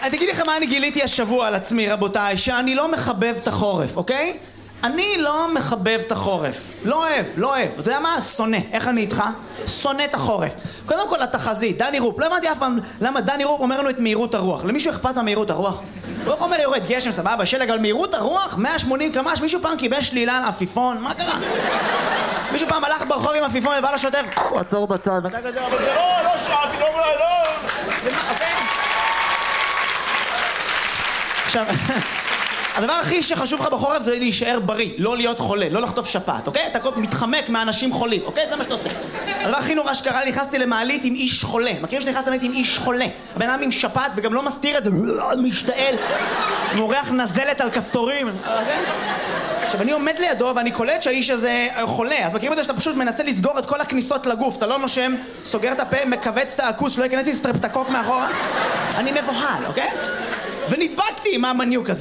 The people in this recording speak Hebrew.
אני תגיד לכם מה אני גיליתי השבוע על עצמי, רבותיי, שאני לא מחבב את החורף, אוקיי? אני לא מחבב את החורף. לא אוהב. אתה יודע מה? שונא. איך אני איתך? שונא את החורף. קודם כל התחזית, דני רופ. לא הבנתי אף פעם למה דני רופ אומר לנו את מהירות הרוח. למישהו אכפת מהמהירות הרוח? הוא אומר יורד גשם, סבבה, שלג, אבל מהירות הרוח? 180 קמ"ש? מישהו פעם קיבל שלילה על עפיפון? מה קרה? מישהו פעם הלך ברחוב עם עפיפון ובא לשוטר, עצור בצד. ואתה כזה, אבל זה לא שעה, לא. עכשיו, הדבר הכי שחשוב לך בחורף זה להישאר בריא, לא להיות חולה, לא לחטוף שפעת, אוקיי? אתה מתחמק מאנשים חולים, אוקיי? זה מה שאתה עושה. הדבר הכי נורא שקרה לי, נכנסתי למעלית עם איש חולה. מכירים שנכנסתי למעלית עם איש חולה? הבן אדם עם שפעת וגם לא מסתיר את זה, משתעל, מורח נזלת על כפתורים. עכשיו, אני עומד לידו ואני קולט שהאיש הזה חולה. אז מכירים את זה שאתה פשוט מנסה לסגור את כל הכניסות לגוף. אתה לא נושם, סוגר את הפה, מכווץ את העכוס, שלא ייכנס לי סטרפטקוק מאחורה. אני מבוהל, אוקיי? ונדבקתי עם המניוק הזה.